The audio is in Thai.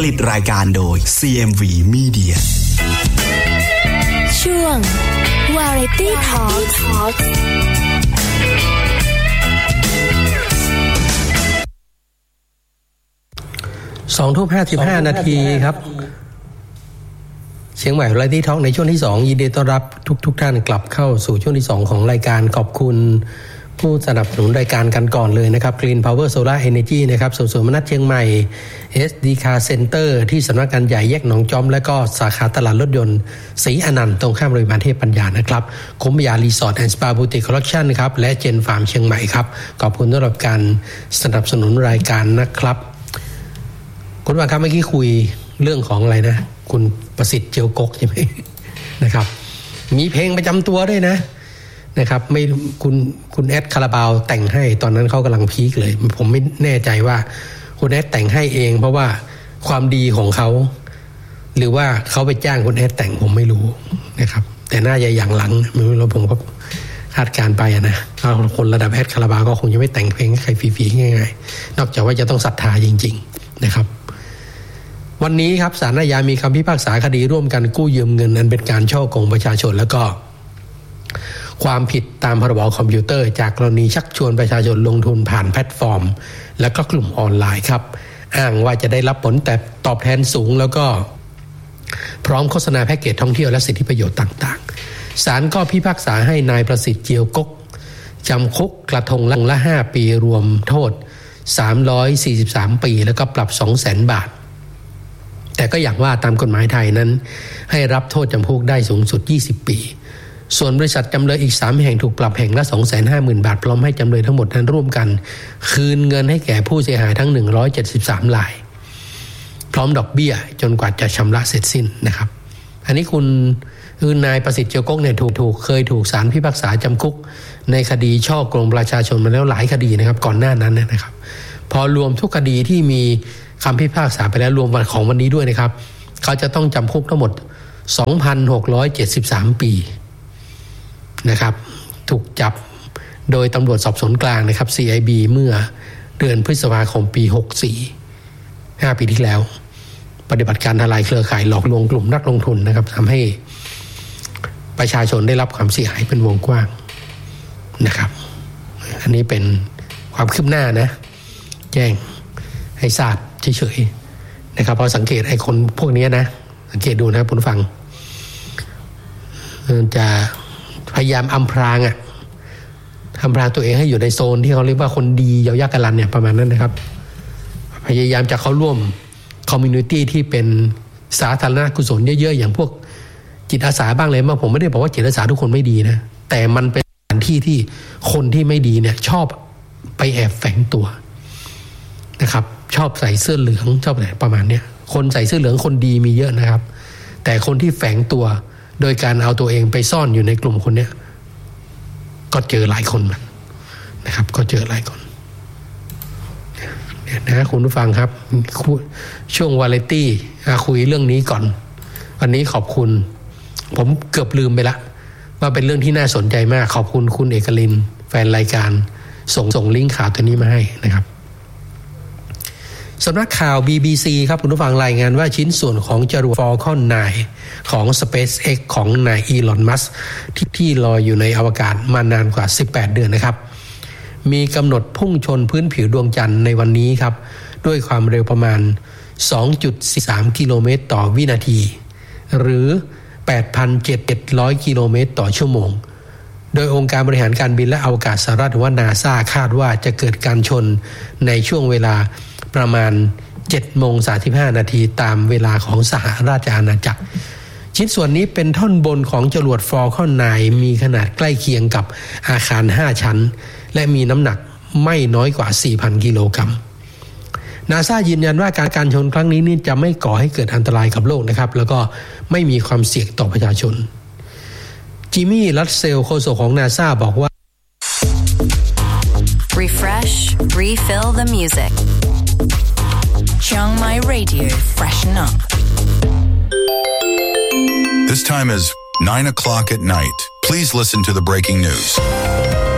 ลิตรายการโดย CMV Media ช่วง Variety Talk 20:55 นาทีครับเชียงใหม่ Variety Talk ในช่วงที่2ยินดีต้อนรับทุกท่านกลับเข้าสู่ช่วงที่2ของรายการขอบคุณผู้สนับสนุนรายการกันก่อนเลยนะครับ Green Power Solar Energy นะครับสวนมนัสเชียงใหม่ SD Car Center ที่สำนักงานใหญ่แยกหนองจอมและก็สาขาตลาดรถยนต์ศรีอนันต์ตรงข้ามโรงพยาบาลเทพปัญญานะครับคุ้มยารีสอร์ทแอนด์สปาบูติกคอลเลคชั่นครับและเจนฟาร์มเชียงใหม่ครับขอบคุณสำหรับการสนับสนุนรายการนะครับคุณว่าครับเมื่อกี้คุยเรื่องของอะไรนะคุณประสิทธิ์เจียวกกใช่ไหมนะครับมีเพลงประจำตัวด้วยนะครับไม่คุณแอดคาราบาวแต่งให้ตอนนั้นเขากำลังพีคเลยผมไม่แน่ใจว่าคุณแอดแต่งให้เองเพราะว่าความดีของเขาหรือว่าเขาไปจ้างคุณแอดแต่งผมไม่รู้นะครับแต่น่าจะอย่างหลังไม่รู้แล้วผมก็คาดการไปนะคนระดับแอดคาราบาวก็คงจะไม่แต่งเพลงให้ใครฟรีๆง่ายๆนอกจากว่าจะต้องศรัทธาจริงๆนะครับวันนี้ครับศาลอาญามีคำพิพากษาคดีร่วมกันกู้ยืมเงินอันเป็นการฉ้อโกงประชาชนแล้วก็ความผิดตามพรบคอมพิวเตอร์จากกรณีชักชวนประชาชนลงทุนผ่านแพลตฟอร์มและก็กลุ่มออนไลน์ครับอ้างว่าจะได้รับผลแต่ตอบแทนสูงแล้วก็พร้อมโฆษณาแพ็กเกจท่องเที่ยวและสิทธิประโยชน์ต่างๆศาลก็พิพากษาให้นายประสิทธิ์เจียวกกจำคุกกระทงละ5 ปีรวมโทษ343 ปีแล้วก็ปรับ 200,000 บาทแต่ก็อย่างว่าตามกฎหมายไทยนั้นให้รับโทษจำคุกได้สูงสุด20 ปีส่วนบริษัทจำเลยอีก3แห่งถูกปรับแห่งละ 250,000 บาทพร้อมให้จำเลยทั้งหมดนั้นร่วมกันคืนเงินให้แก่ผู้เสียหายทั้ง173รายพร้อมดอกเบี้ยจนกว่าจะชำระเสร็จสิ้นนะครับอันนี้คุณนายประสิทธิ์เจียวกกเนี่ยเคยถูกศาลพิพากษาจำคุกในคดีฉ้อโกงประชาชนมาแล้วหลายคดีนะครับก่อนหน้านั้นนะครับพอรวมทุกคดีที่มีคำพิพากษาไปแล้วรวมวันของวันนี้ด้วยนะครับเขาจะต้องจำคุกทั้งหมด 2,673 ปีนะครับถูกจับโดยตำรวจสอบสวนกลางนะครับ CIB เมื่อเดือนพฤษภาคมปี64 5 ปีที่แล้วปฏิบัติการทลายเครือข่ายหลอกลวงกลุ่มนักลงทุนนะครับทำให้ประชาชนได้รับความเสียหายเป็นวงกว้างนะครับอันนี้เป็นความคืบหน้านะแจ้งให้ทราบเฉยๆนะครับพอสังเกตไอ้คนพวกนี้นะสังเกตดูนะผู้ฟังจะพยายามอำพรางตัวเองให้อยู่ในโซนที่เขาเรียกว่าคนดีเยาว์ยักษ์กะลันเนี่ยประมาณนั้นนะครับพยายามจะเข้าร่วมคอมมูนิตี้ที่เป็นสาธารณกุศลเยอะๆอย่างพวกจิตอาสาบ้างเลยมาผมไม่ได้บอกว่าจิตอาสาทุกคนไม่ดีนะแต่มันเป็นสถานที่ที่คนที่ไม่ดีเนี่ยชอบไปแอบแฝงตัวนะครับชอบใส่เสื้อเหลืองชอบอะไรประมาณนี้คนใส่เสื้อเหลืองคนดีมีเยอะนะครับแต่คนที่แฝงตัวโดยการเอาตัวเองไปซ่อนอยู่ในกลุ่มคนนี้ก็เจอหลายคนนะครับก็เจอหลายคนเนี่ยนะคุณผู้ฟังครับช่วงวาไรตี้คุยเรื่องนี้ก่อนวันนี้ขอบคุณผมเกือบลืมไปละว่าเป็นเรื่องที่น่าสนใจมากขอบคุณคุณเอกลินแฟนรายการส่งลิงก์ข่าวตัวนี้มาให้นะครับสำนักข่าว BBC ครับคุณผู้ฟังรายงานว่าชิ้นส่วนของจรวด Falcon 9 ของ SpaceX ของนายอีลอน มัสก์ที่ลอยอยู่ในอวกาศมานานกว่า18 เดือนนะครับมีกำหนดพุ่งชนพื้นผิวดวงจันทร์ในวันนี้ครับด้วยความเร็วประมาณ 2.43 กิโลเมตรต่อวินาทีหรือ 8,700 กิโลเมตรต่อชั่วโมงโดยองค์การบริหารการบินและอวกาศสหรัฐหรือว่า NASA คาดว่าจะเกิดการชนในช่วงเวลาประมาณ 7:35 นาทีตามเวลาของสหราชอาณาจักรชิ้นส่วนนี้เป็นท่อนบนของจรวด Falcon 9 มีขนาดใกล้เคียงกับอาคาร5ชั้นและมีน้ำหนักไม่น้อยกว่า 4,000 กิโลกรัม NASA ยืนยันว่าการชนครั้งนี้นี่จะไม่ก่อให้เกิดอันตรายกับโลกนะครับแล้วก็ไม่มีความเสี่ยงต่อประชาชนจิมมี่รัสเซลโฆษกของ NASA บอกว่า Refresh, refill the music. Chiang Mai Radio, freshen up. This time is 9 o'clock at night. Please listen to the breaking news.